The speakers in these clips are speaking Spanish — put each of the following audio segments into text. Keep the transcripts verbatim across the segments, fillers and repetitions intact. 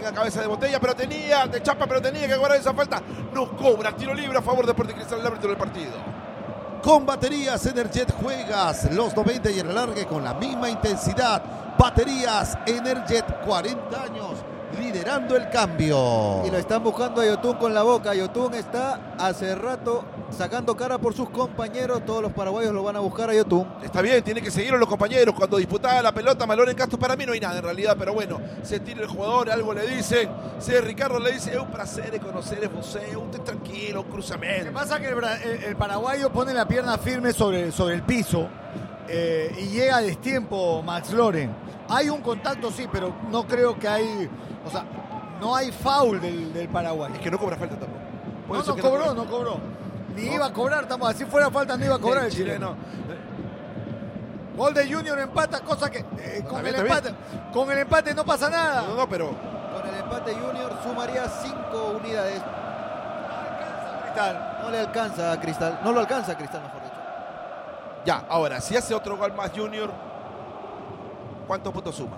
a cabeza de botella, pero tenía, de chapa, pero tenía que cobrar esa falta. No cobra, tiro libre a favor de Sporting Cristal, el árbitro del partido. Con baterías Energet juegas los noventa y el alargue con la misma intensidad. Baterías Energet, cuarenta años, liderando el cambio. Y lo están buscando a Yotun con la boca. Yotun está hace rato sacando cara por sus compañeros. Todos los paraguayos lo van a buscar a Yotun. Está bien, tiene que seguir a los compañeros. Cuando disputaba la pelota Malón en Castro, para mí no hay nada en realidad, pero bueno, se tira el jugador, algo le dicen. Se Ricardo le dice, es un placer conocer você, usted tranquilo, cruzamento. Lo que pasa es que el, el, el paraguayo pone la pierna firme sobre, sobre el piso eh, y llega a destiempo Max Loren. Hay un contacto, sí, pero no creo que hay, o sea, no hay foul del, del Paraguay. Es que no cobra falta tampoco. No, no cobró, no cobró. Ni no. iba a cobrar, estamos, así fuera falta no iba a cobrar el, el chileno. chileno. Gol de Junior, empata, cosa que eh, con, el empate, con el empate no pasa nada. No, no, pero... Con el empate Junior sumaría cinco unidades. No, Cristal. no le alcanza a Cristal, no lo alcanza a Cristal, mejor dicho. Ya, ahora, si hace otro gol más Junior, ¿cuántos puntos suma?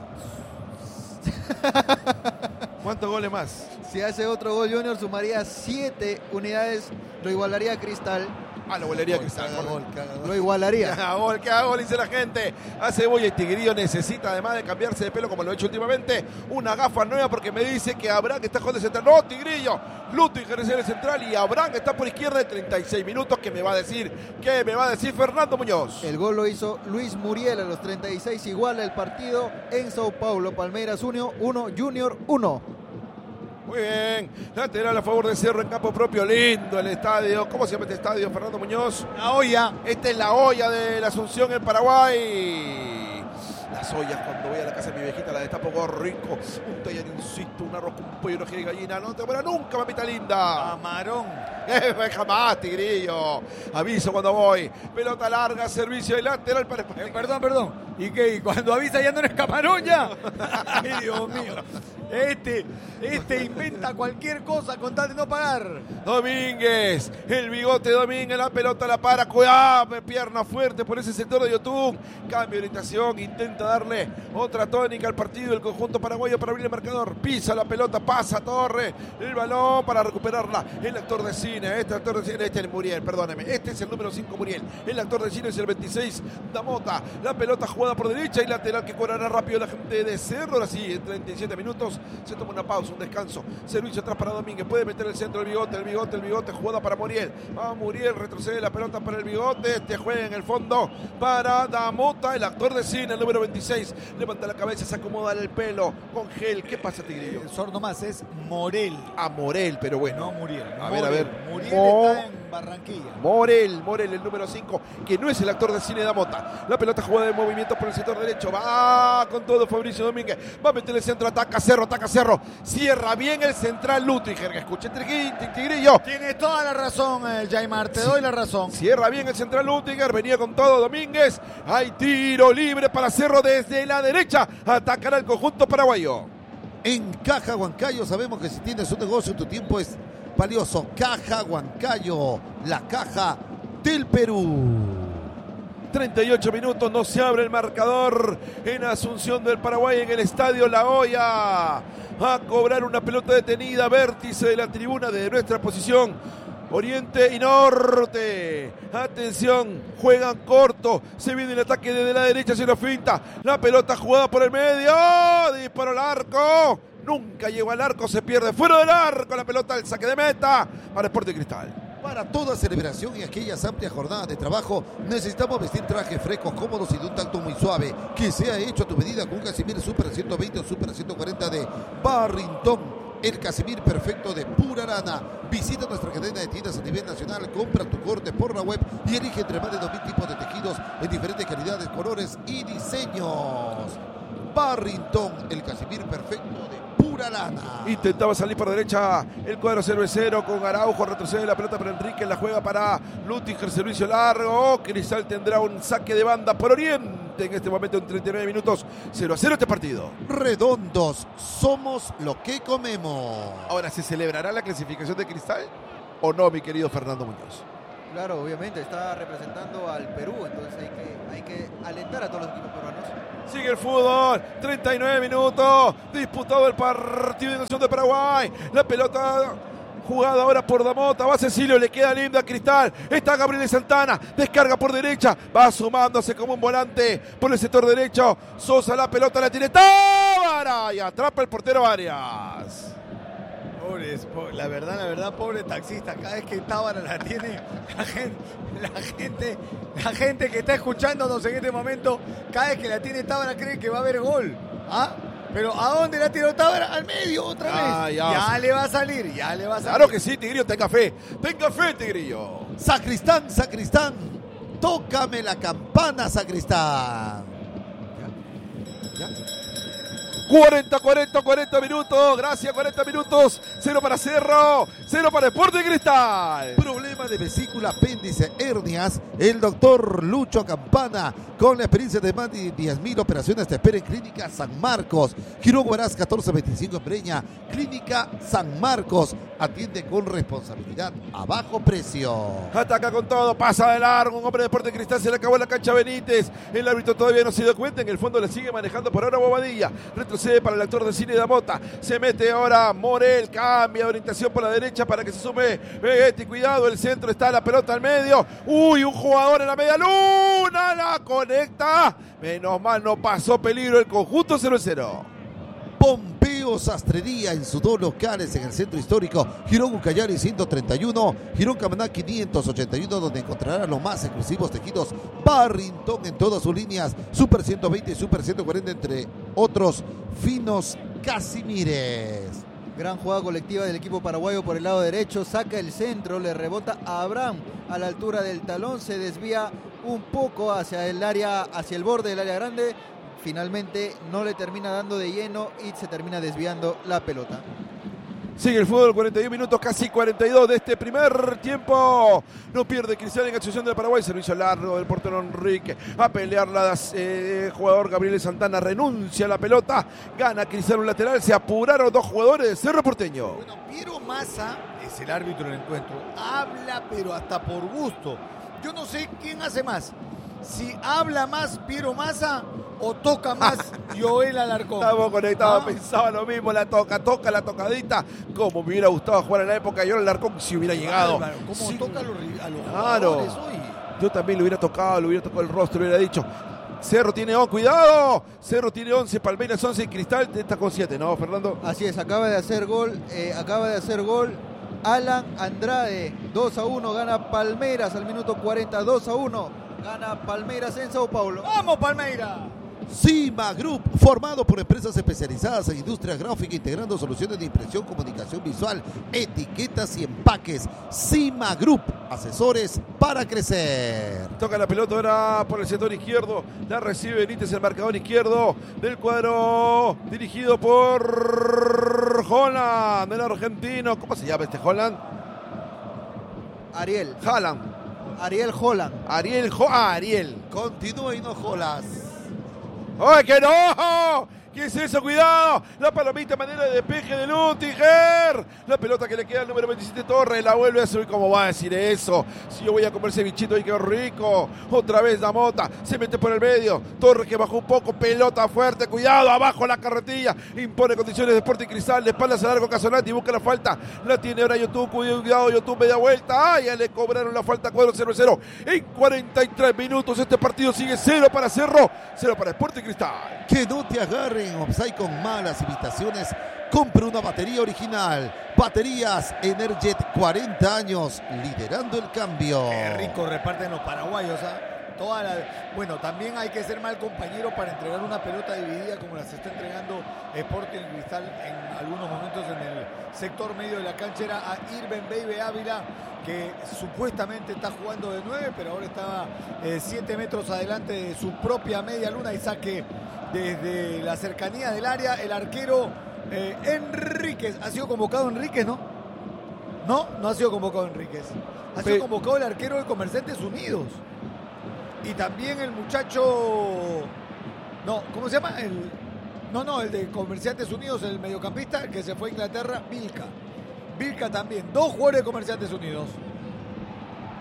¿Cuántos goles más? Si hace otro gol Junior sumaría siete unidades, lo igualaría a Cristal. Ah, lo igualaría a Cristal. Caga gol, caga gol. Lo igualaría. Caga gol, caga gol, dice la gente. Hace Boya y Tigrillo necesita, además de cambiarse de pelo como lo ha hecho últimamente, una gafa nueva porque me dice que Abraham está jugando de central. No, Tigrillo. Luto y Jerez en el central y Abraham está por izquierda de treinta y seis minutos. ¿Qué me va a decir? ¿Qué me va a decir Fernando Muñoz? El gol lo hizo Luis Muriel a los treinta y seis. Iguala el partido en Sao Paulo. Palmeiras uno, Junior uno. Muy bien, lateral a favor de Cerro en campo propio, lindo el estadio. ¿Cómo se llama este estadio, Fernando Muñoz? La Olla. Esta es la olla de la Asunción en Paraguay. Las ollas, cuando voy a la casa de mi viejita, la destapo con rico. Un tallaricito, un arroz con pollo, una de gallina. No te muera nunca, mamita linda. Camarón. Eh, jamás, Tigrillo. Aviso cuando voy. Pelota larga, servicio de lateral para... Eh, perdón, perdón. ¿Y qué? ¿Y cuando avisa ya no eres camarón ya? Ay, Dios mío. Este, este inventa cualquier cosa con tal de no pagar. Domínguez, el bigote Domínguez, la pelota la para, cuidado, pierna fuerte por ese sector de YouTube. Cambio de orientación, intenta darle otra tónica al partido el conjunto paraguayo para abrir el marcador. Pisa la pelota, pasa Torre, el balón para recuperarla. El actor de cine, este actor de cine, este es el Muriel, perdóneme, este es el número cinco Muriel. El actor de cine es el veintiséis, Damota. La pelota jugada por derecha y lateral que cobrará rápido la gente de Cerro. Ahora sí, en treinta y siete minutos. Se toma una pausa, un descanso. Servicio atrás para Domínguez. Puede meter el centro el bigote, el bigote, el bigote. Jugada para Muriel. Va Muriel, retrocede la pelota para el bigote. Este juega en el fondo para Damota, el actor de cine, el número veintiséis. Levanta la cabeza, se acomoda el pelo con gel. ¿Qué pasa, Tigrillo? El sordo más es Morel. A Morel, pero bueno. No Muriel. A Morel. ver, a ver. Muriel Mo está en Barranquilla. Morel, Morel, el número cinco, que no es el actor de cine Damota. La pelota jugada de movimiento por el sector derecho. Va con todo Fabricio Domínguez. Va a meter el centro, ataca Cerro, ataca Cerro. Cierra bien el central Lutiger. Escuché Tigrillo. Tienes toda la razón, eh, Jaimar, te sí. doy la razón. Cierra bien el central Lutiger. Venía con todo Domínguez. Hay tiro libre para Cerro desde la derecha. Atacará el conjunto paraguayo. En Caja Huancayo sabemos que si tienes un negocio tu tiempo es valioso. Caja Huancayo, la caja del Perú. treinta y ocho minutos, no se abre el marcador en Asunción del Paraguay, en el estadio La Olla. Va a cobrar una pelota detenida, vértice de la tribuna de nuestra posición. Oriente y norte. Atención, juegan corto. Se viene el ataque desde la derecha hacia la finta. La pelota jugada por el medio. Disparo al arco. Nunca llegó al arco, se pierde fuera del arco. La pelota del saque de meta para Sporting Cristal. Para toda celebración y aquellas amplias jornadas de trabajo, necesitamos vestir trajes frescos, cómodos y de un tacto muy suave, que sea hecho a tu medida con un Casimir Super ciento veinte o Super ciento cuarenta de Barrington. El Casimir perfecto de pura lana. Visita nuestra cadena de tiendas a nivel nacional, compra tu corte por la web y elige entre más de dos mil tipos de tejidos en diferentes calidades, colores y diseños. Barrington, el Casimir perfecto de pura lana. Intentaba salir por derecha el cuadro cervecero con Araujo, retrocede la pelota para Enrique, la juega para Lutiger, servicio largo. Cristal tendrá un saque de banda por Oriente en este momento en treinta y nueve minutos, cero a cero este partido. Redondos, somos lo que comemos. Ahora, ¿se celebrará la clasificación de Cristal o no, mi querido Fernando Muñoz? Claro, obviamente, está representando al Perú, entonces hay que, hay que alentar a todos los equipos peruanos. Sigue el fútbol, treinta y nueve minutos, disputado el partido de Nación de Paraguay. La pelota jugada ahora por Damota, va Cecilio, le queda linda a Cristal. Está Gabriel Santana, descarga por derecha, va sumándose como un volante por el sector derecho. Sosa, la pelota la tiene Tábara y atrapa el portero Arias. Pobres, po- la verdad, la verdad, pobre taxista, cada vez que Tábara la tiene, la gente, la gente, la gente que está escuchándonos en este momento, cada vez que la tiene Tábara cree que va a haber gol. ¿Ah? Pero ¿a dónde la tiró Tábara? Al medio otra Ah, vez. ya. Ya le va a salir, ya le va a salir. Claro que sí, Tigrillo, tenga fe, tenga fe, Tigrillo. Sacristán, Sacristán, tócame la campana, Sacristán. cuarenta, cuarenta, cuarenta minutos, gracias, cuarenta minutos, cero para Cerro, cero para Sporting Cristal. Problema de vesícula, apéndice, hernias. El doctor Lucho Campana, con la experiencia de más de diez mil operaciones, te espera en Clínica San Marcos. Girón Huaraz catorce veinticinco en Breña. Clínica San Marcos, atiende con responsabilidad a bajo precio. Ataca con todo, pasa de largo, un hombre de Sporting Cristal, se le acabó la cancha Benítez. El árbitro todavía no se dio cuenta, en el fondo le sigue manejando por ahora Bobadilla. Retrocede para el actor de cine Damota. Se mete ahora Morel, cambia de orientación por la derecha para que se sume Vegetti. Cuidado, el centro está la pelota al medio. Uy, un jugador en la media luna, la conecta. Menos mal no pasó peligro el conjunto cero cero. Pompeo Sastrería en sus dos locales en el centro histórico, Girón Ucayali ciento treinta y uno, Girón Camaná quinientos ochenta y uno, donde encontrará los más exclusivos tejidos Barrington en todas sus líneas, Super ciento veinte y Super ciento cuarenta, entre otros finos Casimires. Gran jugada colectiva del equipo paraguayo por el lado derecho, saca el centro, le rebota a Abraham a la altura del talón, se desvía un poco hacia el área, hacia el borde del área grande. Finalmente no le termina dando de lleno y se termina desviando la pelota. Sigue el fútbol, cuarenta y uno minutos, casi cuarenta y dos de este primer tiempo. No pierde Cristal en acción del Paraguay. Servicio largo del portero Enrique. A pelearla, eh, jugador Gabriel Santana renuncia a la pelota. Gana Cristal un lateral. Se apuraron dos jugadores de Cerro Porteño. Bueno, Piero Massa es el árbitro del encuentro. Habla, pero hasta por gusto. Yo no sé quién hace más. Si habla más Piero Massa o toca más Joel Alarcón. Estamos conectados, ¿Ah? Pensaba lo mismo, la toca, toca, la tocadita. Como me hubiera gustado jugar en la época de Joel Alarcón si hubiera llegado. Bárbaro, ¿Cómo Sí. toca a los, a los Claro. jugadores hoy? Yo también lo hubiera tocado, le hubiera tocado el rostro, le hubiera dicho. Cerro tiene once, cuidado. Cerro tiene once, Palmeiras once y Cristal está con siete, ¿no, Fernando? Así es, acaba de hacer gol, eh, acaba de hacer gol Alan Andrade. dos a uno gana Palmeiras al minuto cuarenta, dos a uno gana Palmeiras en Sao Paulo. ¡Vamos, Palmeiras! Cima Group, formado por empresas especializadas en industria gráfica, integrando soluciones de impresión, comunicación visual, etiquetas y empaques. Cima Group, asesores para crecer. Toca la pelota ahora por el sector izquierdo. La recibe Benítez, el marcador izquierdo del cuadro dirigido por Holland, el argentino. ¿Cómo se llama este Holland? Ariel, Haaland. Ariel Holland. Ariel. Jo ah, Ariel. Continúa y no jolas. ¡Ay, que no! ¿Qué es eso? ¡Cuidado! La palomita, manera de despeje de Lutiger. La pelota que le queda al número veintisiete Torres. La vuelve a subir. ¿Cómo va a decir eso? Si yo voy a comer cevichito, ¡ay, qué rico! Otra vez Damota. Se mete por el medio. Torres que bajó un poco. Pelota fuerte. Cuidado. Abajo la carretilla. Impone condiciones de Sporting Cristal. De espaldas a largo Casonati. Busca la falta. La tiene ahora YouTube. Cuidado. YouTube media vuelta. ¡Ay! Ya le cobraron la falta. Cuadro cero cero. En cuarenta y tres minutos este partido sigue cero para Cerro. cero para Sporting Cristal. Que no te agarren offside con malas invitaciones. Compre una batería original. Baterías Energet, cuarenta años, liderando el cambio. Qué rico reparten los paraguayos, ¿ah? Toda la... Bueno, también hay que ser mal compañero para entregar una pelota dividida como la se está entregando Sporting Cristal en algunos momentos en el sector medio de la cancha. Era a Irben Baby Ávila, que supuestamente está jugando de nueve, pero ahora estaba eh, siete metros adelante de su propia media luna y saque desde la cercanía del área. El arquero eh, Enríquez. ¿Ha sido convocado Enríquez, no? No, no ha sido convocado Enríquez. Ha sido Pe- convocado el arquero de Comerciantes Unidos. Y también el muchacho... No, ¿cómo se llama? El... No, no, el de Comerciantes Unidos, el mediocampista que se fue a Inglaterra, Vilca. Vilca también. Dos jugadores de Comerciantes Unidos.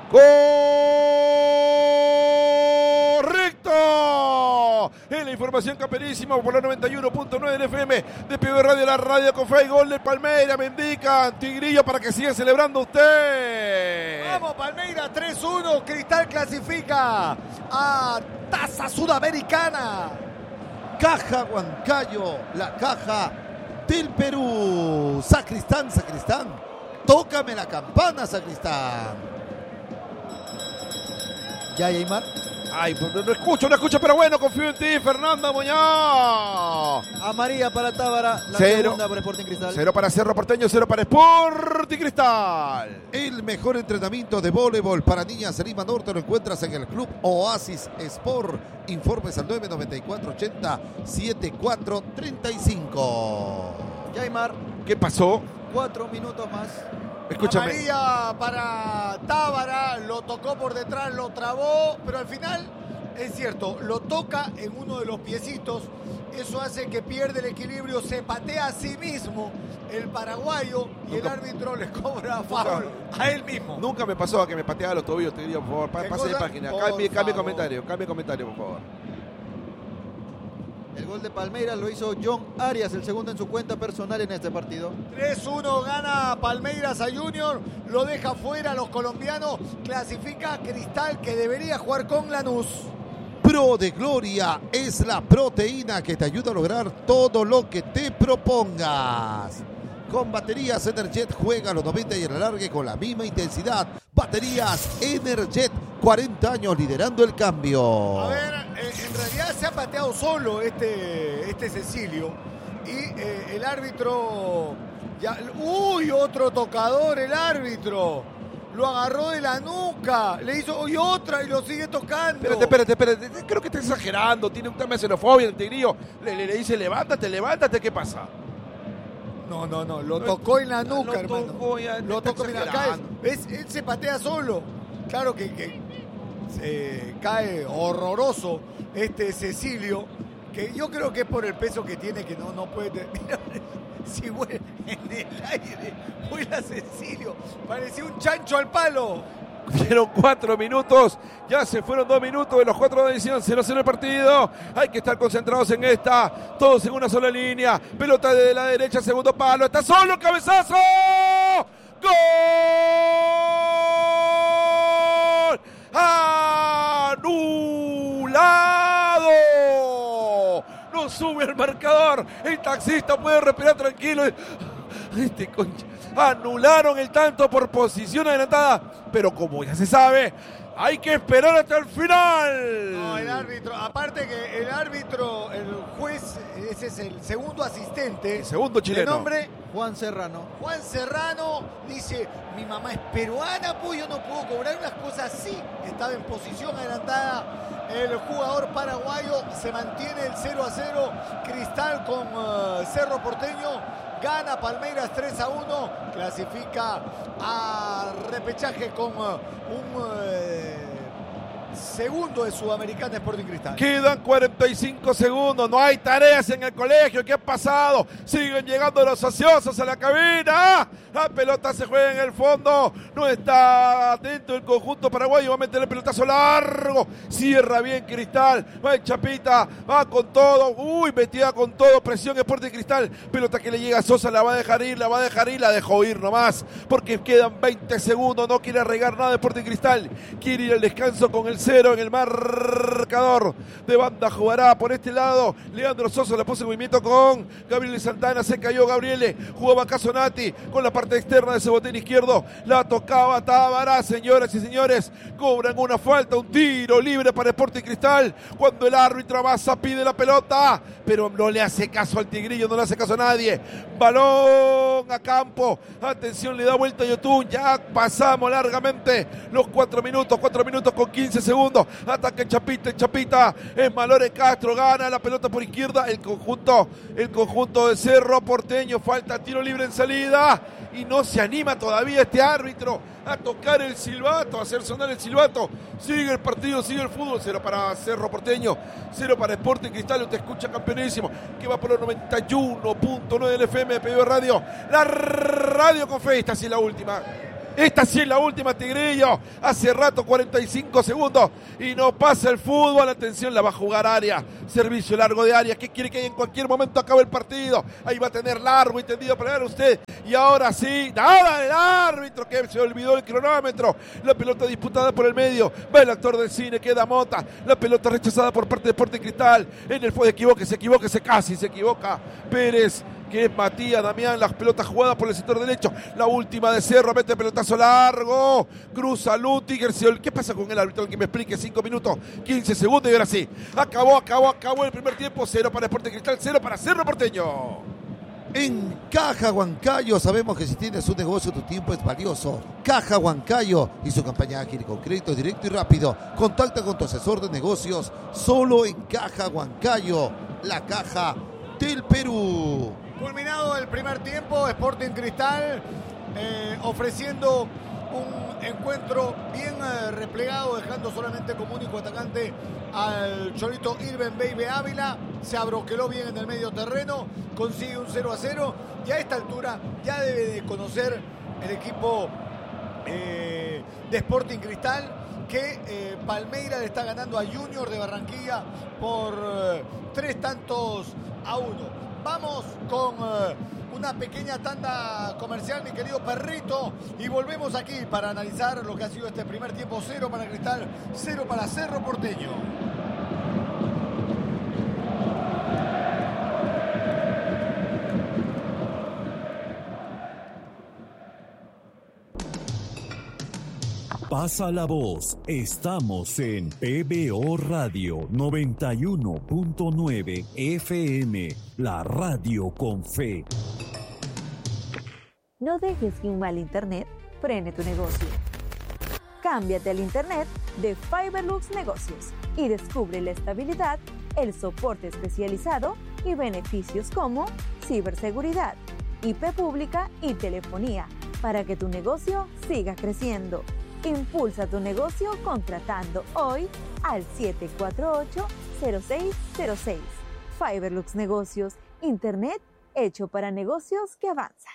¡Correcto! En la información camperísima por la noventa y uno punto nueve del F M de P B Radio, la radio con fe y gol de Palmeiras. Me indican, Tigrillo, para que siga celebrando usted. Vamos, Palmeiras, tres uno. Cristal clasifica a Taza Sudamericana. Caja Huancayo, la caja del Perú. Sacristán, Sacristán. Tócame la campana, Sacristán. Ya, Aymar. Ay, no, no escucho, no escucho, pero bueno, confío en ti, Fernando Muñoz. Amarilla para Tábara, la Cero. segunda para Sporting Cristal. Cero para Cerro Porteño, cero para Sporting Cristal. El mejor entrenamiento de voleibol para niñas en Lima Norte lo encuentras en el Club Oasis Sport. Informes al nueve nueve cuatro ochenta setenta y cuatro treinta y cinco. Ya, Aymar. ¿Qué pasó? Cuatro minutos más. Escúchame. Amarilla para Tábara, lo tocó por detrás, lo trabó, pero al final, es cierto, lo toca en uno de los piecitos, eso hace que pierde el equilibrio, se patea a sí mismo el paraguayo y Nunca- el árbitro le cobra foul a él mismo. Nunca me pasó a que me pateaba los tobillos, te diría, por favor. Pa- ¿Qué pase de cosa? página. Por Cambie, cambie favor. comentario, cambie comentario, por favor. El gol de Palmeiras lo hizo John Arias, el segundo en su cuenta personal en este partido. tres uno gana Palmeiras a Junior, lo deja fuera a los colombianos, clasifica a Cristal que debería jugar con Lanús. Pro de Gloria es la proteína que te ayuda a lograr todo lo que te propongas. Con baterías Energet juega a los noventa y el alargue con la misma intensidad. Baterías Energet, cuarenta años liderando el cambio. A ver, eh, en realidad se ha pateado solo este, este Cecilio y eh, el árbitro ya, uy, otro tocador el árbitro, lo agarró de la nuca, le hizo y otra y lo sigue tocando. Espérate, espérate, espérate. Creo que está exagerando. Tiene un tema de xenofobia el Tigrillo. Le, le, le dice, levántate, levántate. ¿Qué pasa? No, no, no, lo tocó en la nuca, Lo hermano. tocó, ya, Lo está tocó, mira, acá exagerando. es, es- él se patea solo. Claro que, que se cae horroroso este Cecilio, que yo creo que es por el peso que tiene, que no, no puede tener. Mira, si vuela en el aire, vuela Cecilio, parecía un chancho al palo. Fueron cuatro minutos, ya se fueron dos minutos de los cuatro de edición, cero cero el partido. Hay que estar concentrados en esta, todos en una sola línea. Pelota de la derecha, segundo palo, está solo, cabezazo. ¡Gol! ¡Anulado! No sube el marcador, el taxista puede respirar tranquilo. Este concha. Anularon el tanto por posición adelantada, pero como ya se sabe, hay que esperar hasta el final. No, el árbitro, aparte que el árbitro, el juez, ese es el segundo asistente. El segundo chileno. De nombre Juan Serrano. Juan Serrano dice, mi mamá es peruana, pues yo no puedo cobrar unas cosas así. Estaba en posición adelantada el jugador paraguayo, se mantiene el cero a cero. Cristal con uh, Cerro Porteño. Gana Palmeiras tres a uno, clasifica a repechaje con uh, un uh, segundo de Sudamericana Sporting Cristal. Quedan cuarenta y cinco segundos, no hay tareas en el colegio. ¿Qué ha pasado? Siguen llegando los ociosos a la cabina. La pelota se juega en el fondo, no está atento el conjunto paraguayo. Va a meter el pelotazo largo, cierra bien Cristal, va el Chapita, va con todo. Uy, metida con todo, presión Sporting Cristal. Pelota que le llega a Sosa, la va a dejar ir, la va a dejar ir, la dejó ir nomás, porque quedan veinte segundos. No quiere arreglar nada Sporting Cristal, quiere ir al descanso con el cero en el marcador. De banda jugará por este lado Leandro Sosa, la puso en movimiento con Gabriel Santana, se cayó Gabriele, jugaba Casonati con la parte externa de ese botín izquierdo, la tocaba Tábara. Señoras y señores, cobran una falta, un tiro libre para Sporting Cristal, cuando el árbitro avanza, pide la pelota, pero no le hace caso al Tigrillo, no le hace caso a nadie. Balón a campo, atención, le da vuelta a Yotun, ya pasamos largamente los cuatro minutos, cuatro minutos con quince segundos, ataca el Chapita, el Chapita, es Malore Castro, gana la pelota por izquierda, el conjunto, el conjunto de Cerro Porteño, falta tiro libre en salida, y no se anima todavía este árbitro a tocar el silbato, a hacer sonar el silbato. Sigue el partido, sigue el fútbol. Cero para Cerro Porteño, cero para Sporting Cristal. Usted escucha campeonísimo, que va por los noventa y uno punto nueve del F M de P B Radio, la radio con fe. Esta sí es la última. Esta sí es la última, Tigrillo. Hace rato, cuarenta y cinco segundos. Y no pasa el fútbol. Atención, la va a jugar Arias. Servicio largo de Arias. ¿Qué quiere que en cualquier momento acabe el partido? Ahí va a tener largo y tendido para ver usted. Y ahora sí, nada del árbitro que se olvidó el cronómetro. La pelota disputada por el medio. Va el actor del cine, queda Mota. La pelota rechazada por parte de Sporting Cristal. En el fue equivoque, se equivoque, se casi se equivoca Pérez, que es Matías Damián. Las pelotas jugadas por el sector derecho. La última de Cerro, mete pelotazo largo. Cruza Lutiger. ¿Qué pasa con el árbitro? Que me explique. cinco minutos, quince segundos y ahora sí. Acabó, acabó, acabó el primer tiempo. Cero para Sporting Cristal, cero para Cerro Porteño. En Caja Huancayo sabemos que si tienes un negocio tu tiempo es valioso. Caja Huancayo y su campaña ágil con crédito directo y rápido. Contacta con tu asesor de negocios solo en Caja Huancayo, la caja del Perú. Culminado el primer tiempo, Sporting Cristal eh, ofreciendo un encuentro bien eh, replegado, dejando solamente como único atacante al Cholito Irben Baby Ávila. Se abroqueló bien en el medio terreno, consigue un cero a cero y a esta altura ya debe de conocer el equipo eh, de Sporting Cristal que eh, Palmeiras le está ganando a Junior de Barranquilla por eh, tres tantos a uno. Vamos con eh, una pequeña tanda comercial, mi querido perrito, y volvemos aquí para analizar lo que ha sido este primer tiempo. Cero para Cristal, cero para Cerro Porteño. Pasa la voz, estamos en P B O Radio noventa y uno punto nueve F M, la radio con fe. No dejes que un mal internet frene tu negocio. Cámbiate al internet de Fiberlux Negocios y descubre la estabilidad, el soporte especializado y beneficios como ciberseguridad, I P pública y telefonía para que tu negocio siga creciendo. Impulsa tu negocio contratando hoy al siete cuatro ocho, cero seis cero seis. Fiberlux Negocios, internet hecho para negocios que avanzan.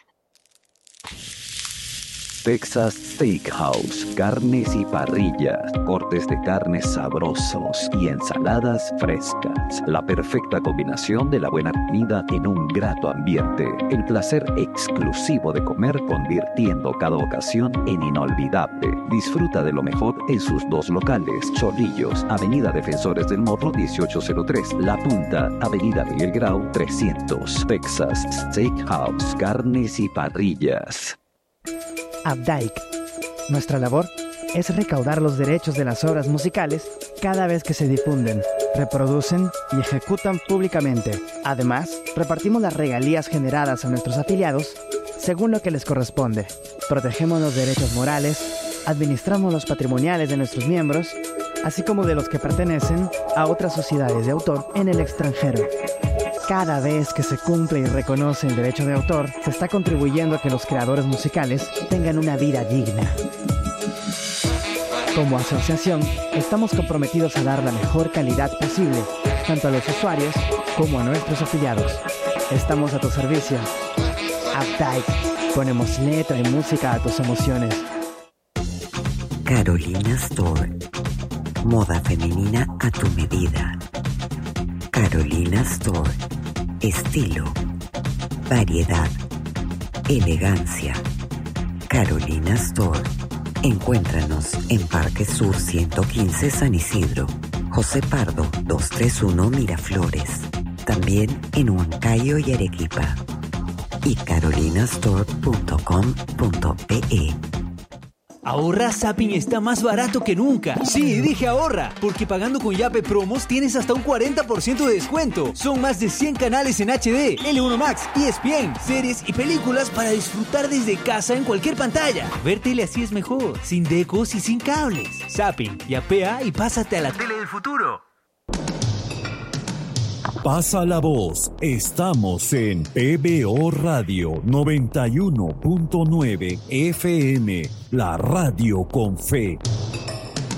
Texas Steakhouse, carnes y parrillas, cortes de carnes sabrosos y ensaladas frescas. La perfecta combinación de la buena comida en un grato ambiente. El placer exclusivo de comer convirtiendo cada ocasión en inolvidable. Disfruta de lo mejor en sus dos locales. Chorrillos, Avenida Defensores del Morro dieciocho cero tres. La Punta, Avenida Miguel Grau trescientos. Texas Steakhouse, carnes y parrillas. Updike. Nuestra labor es recaudar los derechos de las obras musicales cada vez que se difunden, reproducen y ejecutan públicamente. Además, repartimos las regalías generadas a nuestros afiliados según lo que les corresponde. Protegemos los derechos morales, administramos los patrimoniales de nuestros miembros, así como de los que pertenecen a otras sociedades de autor en el extranjero. Cada vez que se cumple y reconoce el derecho de autor, se está contribuyendo a que los creadores musicales tengan una vida digna. Como asociación, estamos comprometidos a dar la mejor calidad posible, tanto a los usuarios como a nuestros afiliados. Estamos a tu servicio. Updike. Ponemos letra y música a tus emociones. Carolina Store. Moda femenina a tu medida. Carolina Store. Estilo, variedad, elegancia. Carolina Store. Encuéntranos en Parque Sur ciento quince San Isidro, José Pardo doscientos treinta y uno Miraflores. También en Huancayo y Arequipa. Y carolinastore punto com punto pe. Ahorra Zapping está más barato que nunca. Sí, dije ahorra, porque pagando con Yape Promos tienes hasta un cuarenta por ciento de descuento. Son más de cien canales en H D, L uno Max, E S P N, series y películas para disfrutar desde casa en cualquier pantalla. Ver tele así es mejor, sin decos y sin cables. Zapping, yapea y pásate a la tele del futuro. Pasa la voz, estamos en P B O Radio noventa y uno punto nueve F M, la radio con fe.